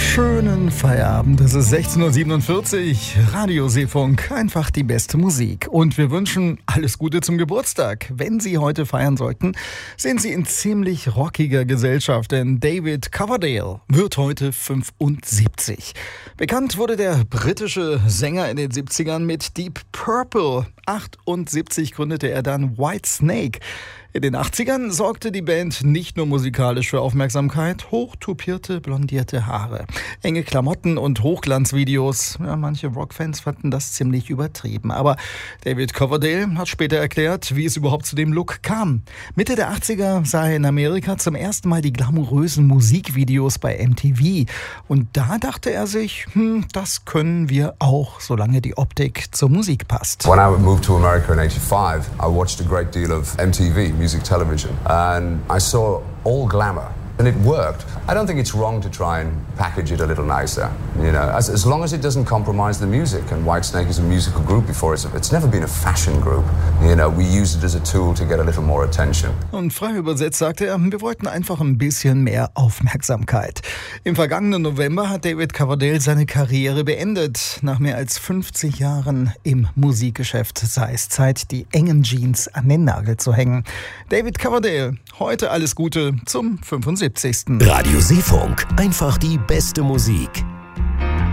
Schönen Feierabend, es ist 16.47 Uhr, Radio Seefunk, einfach die beste Musik. Und wir wünschen alles Gute zum Geburtstag. Wenn Sie heute feiern sollten, sind Sie in ziemlich rockiger Gesellschaft, denn David Coverdale wird heute 75. Bekannt wurde der britische Sänger in den 70ern mit Deep Purple. 78 gründete er dann Whitesnake. In den 80ern sorgte die Band nicht nur musikalisch für Aufmerksamkeit, hochtupierte, blondierte Haare, enge Klamotten und Hochglanzvideos. Ja, manche Rockfans fanden das ziemlich übertrieben. Aber David Coverdale hat später erklärt, wie es überhaupt zu dem Look kam. Mitte der 80er sah er in Amerika zum ersten Mal die glamourösen Musikvideos bei MTV. Und da dachte er sich, das können wir auch, solange die Optik zur Musik passt. When I moved to America in 85, I watched a great deal of MTV. Music television, and I saw all glamour, and it worked. I don't think it's wrong to try and package it a little nicer, you know, as long as it doesn't compromise the music. And Whitesnake is a musical group before it's never been a fashion group. You know, we use it as a tool to get a little more attention. Und frei übersetzt sagte er, wir wollten einfach ein bisschen mehr Aufmerksamkeit. Im vergangenen November hat David Coverdale seine Karriere beendet. Nach mehr als 50 Jahren im Musikgeschäft sei es Zeit, die engen Jeans an den Nagel zu hängen. David Coverdale, heute alles Gute zum 75. Radio Seefunk, einfach die beste Musik.